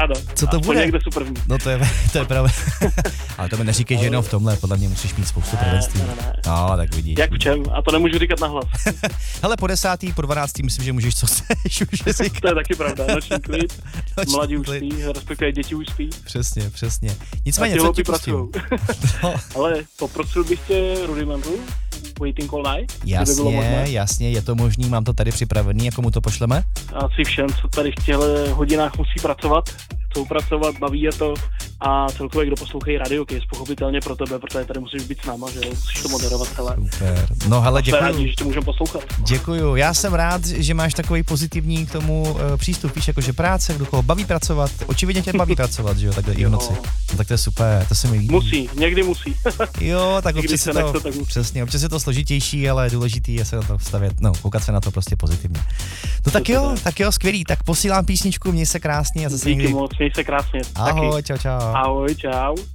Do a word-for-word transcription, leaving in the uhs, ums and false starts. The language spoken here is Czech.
paráda. Co to Aspoň bude? někde jsou první. No to je, to je pravda. Ale to mi neříkej, že jenom v tomhle, podle mě musíš mít spoustu prvenství. Ne, ne, ne. No, tak vidíš. Jak v čem? A to nemůžu říkat nahlas. Hele, po desátý, po dvanáctý myslím, že můžeš co chceš už říkat. To je taky pravda, noční klid, Noční mladí už klid. spí, respektive děti už spí. Přesně, přesně. A Nicméně, ti co hloupi ti pustím? pracujou. No, Ale poprosil bych tě Rudimentu, Waiting All Night, kdyby bylo jasně, možné. jasně, je to možný, mám to tady připravený, jako mu to pošleme? Asi všem, co tady v těchto hodinách musí pracovat, chcou pracovat, baví je to a celkově, kdo poslouchají Radio Kiss, pochopitelně pro tebe, protože tady musíš být s náma, že jo, musíš to moderovat celé. Super. No hele, Jsme rádi, děkuju. že tě můžeme poslouchat. Děkuju. Já jsem rád, že máš takový pozitivní k tomu uh, přístup, víš, jakože práce, kdo koho baví pracovat, očividně tě baví pracovat, že jo, takhle i v noci. No, tak to je super, to se mi líbí. Musí, někdy musí. Jo, tak Někdy občas se je to, nechce, tak musí. přesně, občas je to složitější, ale důležitý je se na to stavět, no, koukat se na to prostě pozitivně. No tak jo, tak jo, skvělý, tak posílám písničku, měj se krásně a zase Díky někdy. moc, měj se krásně. Ahoj, Taky. čau, čau. Ahoj, čau.